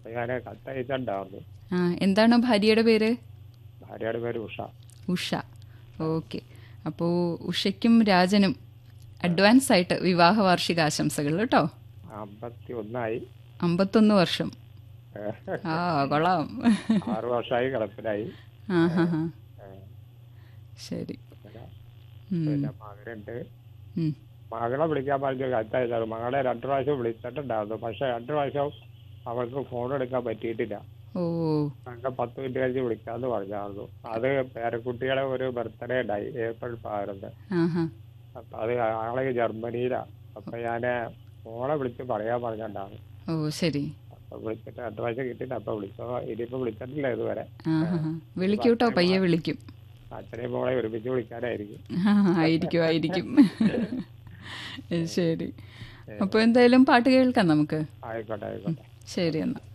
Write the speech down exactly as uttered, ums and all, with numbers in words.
അപ്പൊ ഞാൻ കത്തയച്ചിട്ടുണ്ടായിരുന്നു. ആ എന്താണ് ഭാര്യയുടെ പേര്? ഭാര്യയുടെ പേര് ഉഷ. ഉഷ. ഓക്കെ. അപ്പോൾ ഉഷയ്ക്കും രാജനും അഡ്വാൻസ് ആയിട്ട് വിവാഹ വാർഷികാശംസകൾ കേട്ടോ. അമ്പത്തി ഒന്നായി. അമ്പത്തൊന്ന് വർഷം. ആ കൊള്ളാം. ആറു വർഷമായി കിടപ്പിലായി. ആ ഹാ ഹാ ശരി. പിന്നെ മകനുണ്ട്. മകളെ വിളിക്കാൻ പറഞ്ഞ കത്തയച്ചാൽ മകളെ രണ്ടു പ്രാവശ്യം വിളിച്ചിട്ടുണ്ടായിരുന്നു. പക്ഷെ രണ്ടു പ്രാവശ്യം അവൾക്ക് ഫോൺ എടുക്കാൻ പറ്റിയിട്ടില്ല. ഓ ഞങ്ങൾ പത്ത് മിനിറ്റ് കഴിഞ്ഞ് വിളിക്കാന്ന് പറഞ്ഞായിരുന്നു. അത് പേരക്കുട്ടികളെ ഒരു ബർത്ത്ഡേ ഉണ്ടായി ഏപ്രിൽ പതിനൊന്ന്. അപ്പൊ അത് ആളെ ജർമ്മനിയിലാ. അപ്പൊ ഞാന് മോളെ വിളിച്ച് പറയാൻ പറഞ്ഞിട്ടുണ്ടായിരുന്നു. ഓ ശരി. അപ്പൊ വിളിച്ചിട്ട് രണ്ടു പ്രാവശ്യം കിട്ടിയിട്ട് അപ്പൊ വിളിച്ചോ. ഇനിയിപ്പോ വിളിച്ചിട്ടില്ല ഇതുവരെ. വിളിക്കൂട്ടോ, പയ്യെ വിളിക്കും. അച്ഛനെയും മോളെ ഒരുമിച്ച് വിളിക്കാനായിരിക്കും. ആയിരിക്കും ആയിരിക്കും ശരി. അപ്പോൾ എന്തായാലും പാട്ട് കേൾക്കാം നമുക്ക്. ആയിക്കോട്ടെ ആയിക്കോട്ടെ. ശരി എന്നാൽ.